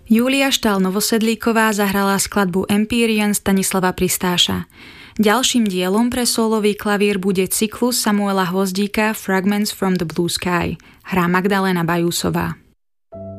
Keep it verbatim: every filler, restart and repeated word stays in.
Julia Štál-Novosedlíková zahrala skladbu Empyrean Stanislava Pristáša. Ďalším dielom pre sólový klavír bude cyklus Samuela Hvozdíka Fragments from the Blue Sky. Hrá Magdalena Bajúsová.